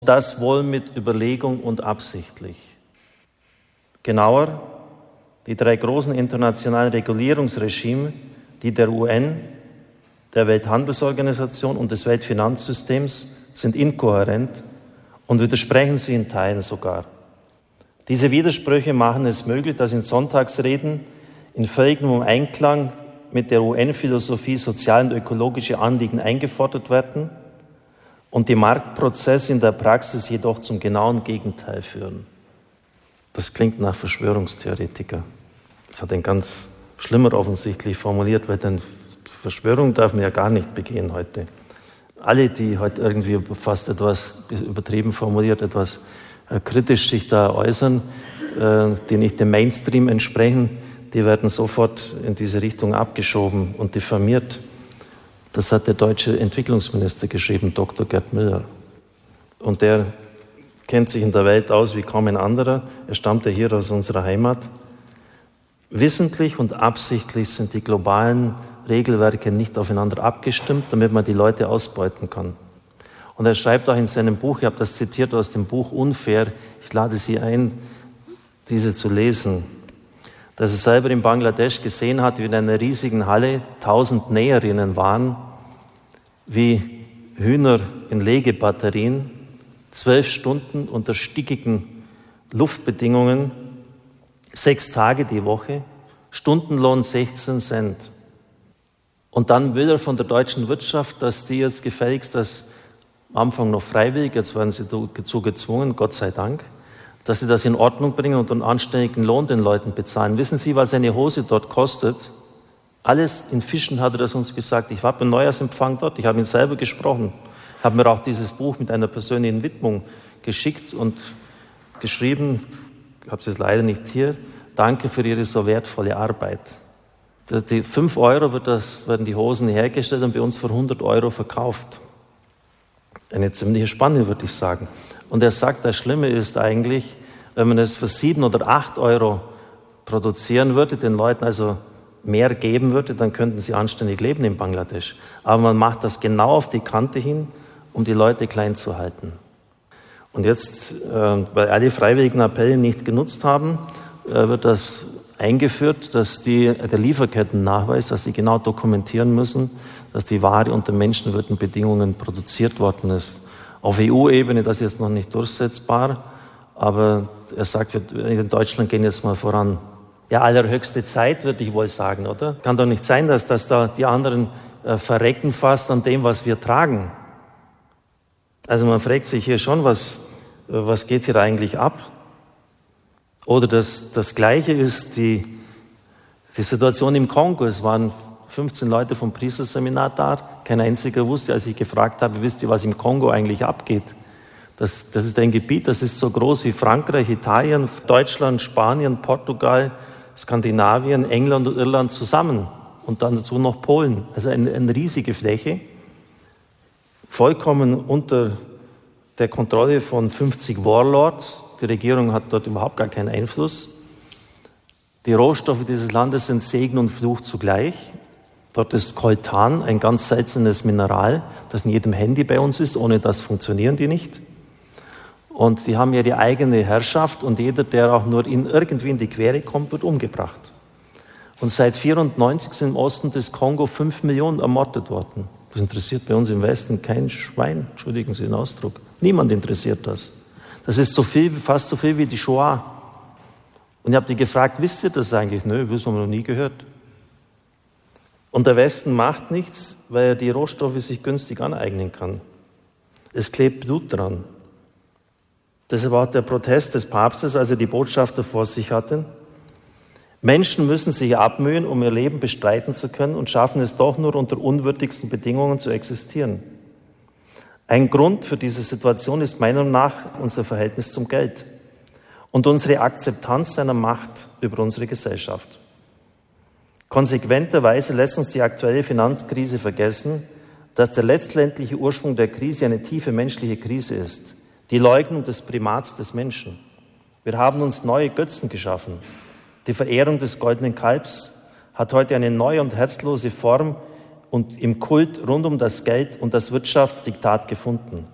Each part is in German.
Das wohl mit Überlegung und absichtlich. Genauer, die drei großen internationalen Regulierungsregime, die der UN, der Welthandelsorganisation und des Weltfinanzsystems, sind inkohärent und widersprechen sie in Teilen sogar. Diese Widersprüche machen es möglich, dass in Sonntagsreden in völligem Einklang mit der UN-Philosophie soziale und ökologische Anliegen eingefordert werden und die Marktprozesse in der Praxis jedoch zum genauen Gegenteil führen. Das klingt nach Verschwörungstheoretiker. Das hat ein ganz Schlimmer offensichtlich formuliert, weil dann Verschwörung darf man ja gar nicht begehen heute. Alle, die heute irgendwie fast etwas übertrieben formuliert, etwas kritisch sich da äußern, die nicht dem Mainstream entsprechen, die werden sofort in diese Richtung abgeschoben und diffamiert. Das hat der deutsche Entwicklungsminister geschrieben, Dr. Gerd Müller. Und der kennt sich in der Welt aus wie kaum ein anderer. Er stammt ja hier aus unserer Heimat. Wissentlich und absichtlich sind die globalen Regelwerke nicht aufeinander abgestimmt, damit man die Leute ausbeuten kann. Und er schreibt auch in seinem Buch, ich habe das zitiert aus dem Buch Unfair, ich lade Sie ein, diese zu lesen, dass er selber in Bangladesch gesehen hat, wie in einer riesigen Halle 1000 Näherinnen waren, wie Hühner in Legebatterien, 12 Stunden unter stickigen Luftbedingungen, 6 Tage die Woche, Stundenlohn 16 Cent. Und dann will er von der deutschen Wirtschaft, dass die jetzt gefälligst, das am Anfang noch freiwillig, jetzt werden sie dazu gezwungen, Gott sei Dank, dass sie das in Ordnung bringen und einen anständigen Lohn den Leuten bezahlen. Wissen Sie, was eine Hose dort kostet? Alles in Fischen hat er das uns gesagt. Ich war beim Neujahrsempfang dort, ich habe ihn selber gesprochen. Ich habe mir auch dieses Buch mit einer persönlichen Widmung geschickt und geschrieben, ich habe es jetzt leider nicht hier, danke für Ihre so wertvolle Arbeit. Die 5 Euro werden die Hosen hergestellt und bei uns für 100 Euro verkauft. Eine ziemliche Spanne, würde ich sagen. Und er sagt, das Schlimme ist eigentlich, wenn man es für 7 oder 8 Euro produzieren würde, den Leuten also mehr geben würde, dann könnten sie anständig leben in Bangladesch. Aber man macht das genau auf die Kante hin, um die Leute klein zu halten. Und jetzt, weil alle freiwilligen Appelle nicht genutzt haben, wird das eingeführt, dass der Lieferkettennachweis, dass sie genau dokumentieren müssen, dass die Ware unter menschenwürdigen Bedingungen produziert worden ist. Auf EU-Ebene das ist jetzt noch nicht durchsetzbar, aber er sagt, in Deutschland gehen jetzt mal voran. Ja, allerhöchste Zeit, würde ich wohl sagen, oder? Kann doch nicht sein, dass da die anderen verrecken fast an dem, was wir tragen. Also man fragt sich hier schon, was geht hier eigentlich ab? Oder das Gleiche ist die Situation im Kongo. Es waren 15 Leute vom Priesterseminar da. Kein einziger wusste, als ich gefragt habe, wisst ihr, was im Kongo eigentlich abgeht? Das ist ein Gebiet, das ist so groß wie Frankreich, Italien, Deutschland, Spanien, Portugal, Skandinavien, England und Irland zusammen. Und dann dazu noch Polen. Also eine riesige Fläche. Vollkommen unter der Kontrolle von 50 Warlords. Die Regierung hat dort überhaupt gar keinen Einfluss. Die Rohstoffe dieses Landes sind Segen und Fluch zugleich. Dort ist Coltan, ein ganz seltenes Mineral, das in jedem Handy bei uns ist. Ohne das funktionieren die nicht. Und die haben ihre eigene Herrschaft und jeder, der auch nur irgendwie in die Quere kommt, wird umgebracht. Und seit 1994 sind im Osten des Kongo 5 Millionen ermordet worden. Das interessiert bei uns im Westen kein Schwein, entschuldigen Sie den Ausdruck. Niemand interessiert das. Das ist fast so viel wie die Shoah. Und ich habe die gefragt, wisst ihr das eigentlich? Nö, das haben wir noch nie gehört. Und der Westen macht nichts, weil er die Rohstoffe sich günstig aneignen kann. Es klebt Blut dran. Deshalb auch der Protest des Papstes, als er die Botschafter vor sich hatte. Menschen müssen sich abmühen, um ihr Leben bestreiten zu können und schaffen es doch nur unter unwürdigsten Bedingungen zu existieren. Ein Grund für diese Situation ist meiner Meinung nach unser Verhältnis zum Geld und unsere Akzeptanz seiner Macht über unsere Gesellschaft. Konsequenterweise lässt uns die aktuelle Finanzkrise vergessen, dass der letztendliche Ursprung der Krise eine tiefe menschliche Krise ist, die Leugnung des Primats des Menschen. Wir haben uns neue Götzen geschaffen. Die Verehrung des goldenen Kalbs hat heute eine neue und herzlose Form und im Kult rund um das Geld und das Wirtschaftsdiktat gefunden.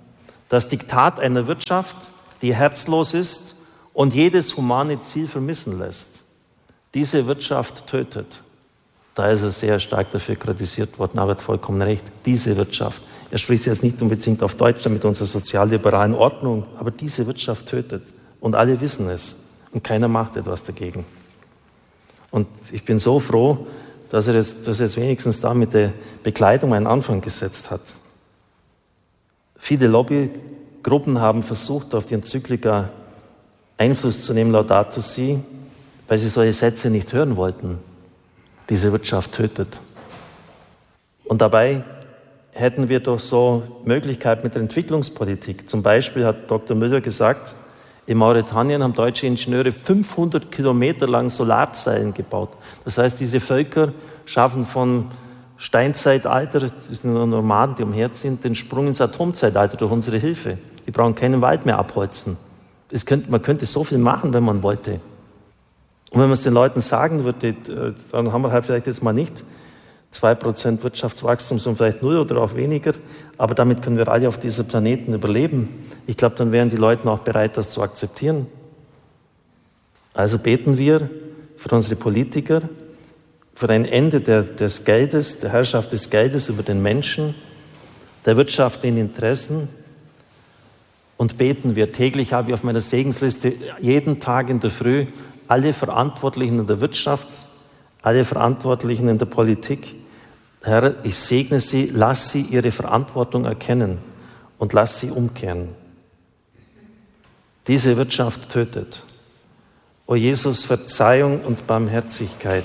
Das Diktat einer Wirtschaft, die herzlos ist und jedes humane Ziel vermissen lässt. Diese Wirtschaft tötet. Da ist er sehr stark dafür kritisiert worden, aber er hat vollkommen recht. Diese Wirtschaft. Er spricht jetzt nicht unbedingt auf Deutsch mit unserer sozialliberalen Ordnung, aber diese Wirtschaft tötet. Und alle wissen es. Und keiner macht etwas dagegen. Und ich bin so froh, dass er jetzt wenigstens da mit der Bekleidung einen Anfang gesetzt hat. Viele Lobbygruppen haben versucht, auf die Enzyklika Einfluss zu nehmen, Laudato Si', weil sie solche Sätze nicht hören wollten. Diese Wirtschaft tötet. Und dabei hätten wir doch so Möglichkeiten mit der Entwicklungspolitik. Zum Beispiel hat Dr. Müller gesagt, in Mauretanien haben deutsche Ingenieure 500 Kilometer lang Solarzellen gebaut. Das heißt, diese Völker schaffen von Steinzeitalter, das sind nur Nomaden, die umherziehen, den Sprung ins Atomzeitalter durch unsere Hilfe. Die brauchen keinen Wald mehr abholzen. Man könnte so viel machen, wenn man wollte. Und wenn man es den Leuten sagen würde, dann haben wir halt vielleicht jetzt mal nicht 2% Wirtschaftswachstum, sondern vielleicht 0 oder auch weniger. Aber damit können wir alle auf diesem Planeten überleben. Ich glaube, dann wären die Leute auch bereit, das zu akzeptieren. Also beten wir für unsere Politiker, für ein Ende des Geldes, der Herrschaft des Geldes über den Menschen, der wirtschaftlichen Interessen. Und beten wir täglich, habe ich auf meiner Segensliste jeden Tag in der Früh alle Verantwortlichen in der Wirtschaft, alle Verantwortlichen in der Politik. Herr, ich segne sie, lass sie ihre Verantwortung erkennen und lass sie umkehren. Diese Wirtschaft tötet. O Jesus, Verzeihung und Barmherzigkeit.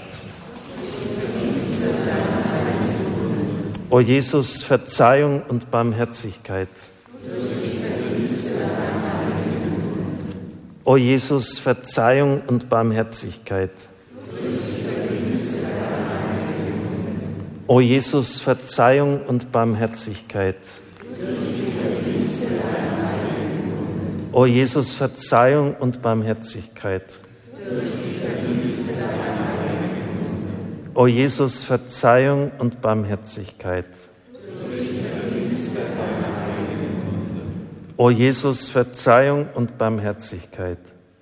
O Jesus, Verzeihung und Barmherzigkeit. O Jesus, Verzeihung und Barmherzigkeit. O Jesus, Verzeihung und Barmherzigkeit. O Jesus, Verzeihung und Barmherzigkeit. O Jesus, Verzeihung und Barmherzigkeit. O Jesus, Verzeihung und Barmherzigkeit.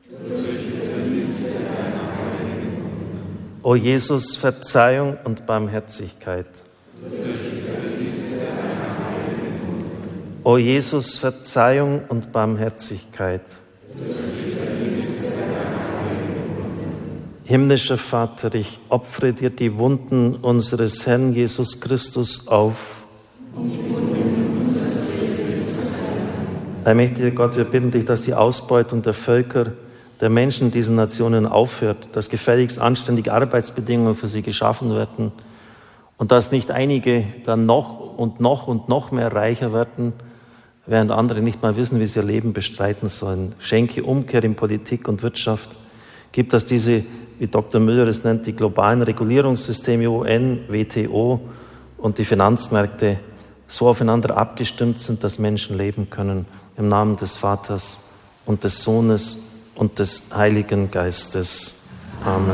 O Jesus, Verzeihung und Barmherzigkeit. O Jesus, Verzeihung und Barmherzigkeit. Himmlischer Vater, ich opfere dir die Wunden unseres Herrn Jesus Christus auf. Allmächtiger Gott, wir bitten dich, dass die Ausbeutung der Völker, der Menschen in diesen Nationen aufhört, dass gefälligst anständige Arbeitsbedingungen für sie geschaffen werden und dass nicht einige dann noch mehr reicher werden, während andere nicht mal wissen, wie sie ihr Leben bestreiten sollen. Schenke Umkehr in Politik und Wirtschaft. Gib, dass diese, wie Dr. Müller es nennt, die globalen Regulierungssysteme UN, WTO und die Finanzmärkte so aufeinander abgestimmt sind, dass Menschen leben können. Im Namen des Vaters und des Sohnes und des Heiligen Geistes. Amen.